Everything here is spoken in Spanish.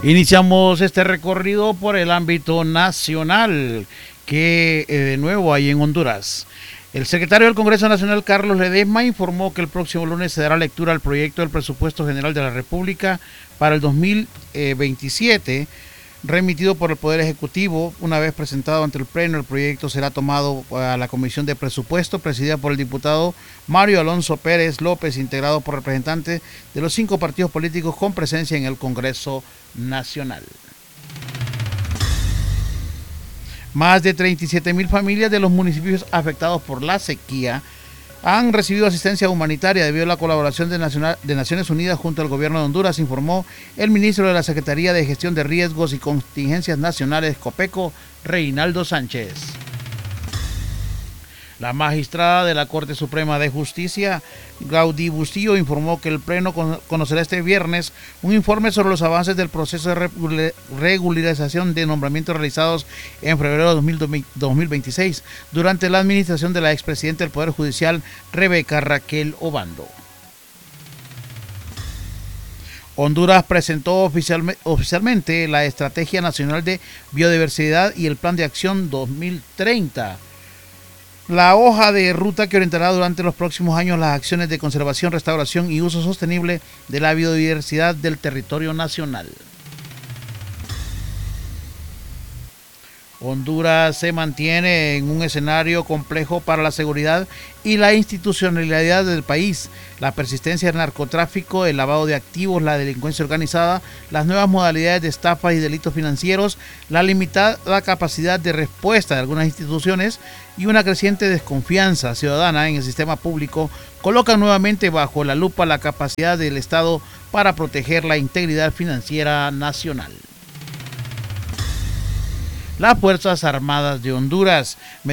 Iniciamos este recorrido por el ámbito nacional, que de nuevo hay en Honduras. El secretario del Congreso Nacional, Carlos Ledesma, informó que el próximo lunes se dará lectura al proyecto del Presupuesto General de la República para el 2027, remitido por el Poder Ejecutivo. Una vez presentado ante el Pleno, el proyecto será tomado a la Comisión de Presupuesto, presidida por el diputado Mario Alonso Pérez López, integrado por representantes de los 5 partidos políticos con presencia en el Congreso Nacional. Más de 37,000 familias de los municipios afectados por la sequía han recibido asistencia humanitaria debido a la colaboración de Naciones Unidas junto al gobierno de Honduras, informó el ministro de la Secretaría de Gestión de Riesgos y Contingencias Nacionales, COPECO, Reinaldo Sánchez. La magistrada de la Corte Suprema de Justicia, Gaudí Bustillo, informó que el Pleno conocerá este viernes un informe sobre los avances del proceso de regularización de nombramientos realizados en febrero de 2026 durante la administración de la expresidenta del Poder Judicial, Rebeca Raquel Obando. Honduras presentó oficialmente la Estrategia Nacional de Biodiversidad y el Plan de Acción 2030. La hoja de ruta que orientará durante los próximos años las acciones de conservación, restauración y uso sostenible de la biodiversidad del territorio nacional. Honduras se mantiene en un escenario complejo para la seguridad y la institucionalidad del país. La persistencia del narcotráfico, el lavado de activos, la delincuencia organizada, las nuevas modalidades de estafas y delitos financieros, la limitada capacidad de respuesta de algunas instituciones y una creciente desconfianza ciudadana en el sistema público colocan nuevamente bajo la lupa la capacidad del Estado para proteger la integridad financiera nacional. Las Fuerzas Armadas de Honduras,